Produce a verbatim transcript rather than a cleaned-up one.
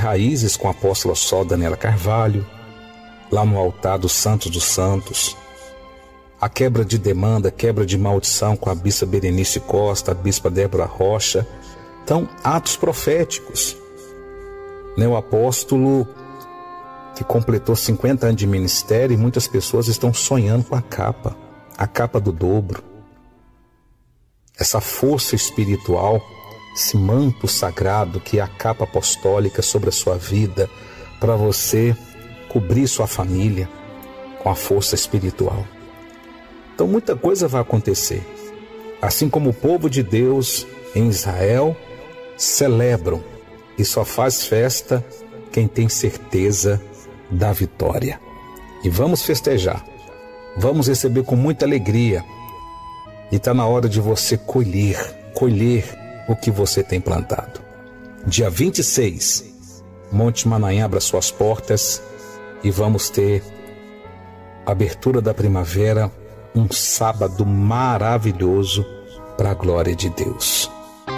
Raízes com a apóstola Sol Daniela Carvalho, lá no altar dos Santos dos Santos. A quebra de demanda, quebra de maldição com a bispa Berenice Costa, a bispa Débora Rocha. Então, atos proféticos. Né, o apóstolo que completou cinquenta anos de ministério, e muitas pessoas estão sonhando com a capa, a capa do dobro. Essa força espiritual, esse manto sagrado que é a capa apostólica sobre a sua vida, para você cobrir sua família com a força espiritual. Então muita coisa vai acontecer. Assim como o povo de Deus em Israel celebram, e só faz festa quem tem certeza da vitória. E vamos festejar, vamos receber com muita alegria. E está na hora de você colher, colher o que você tem plantado. Dia vinte e seis, Monte Manaim abre suas portas e vamos ter a abertura da primavera, um sábado maravilhoso para a glória de Deus.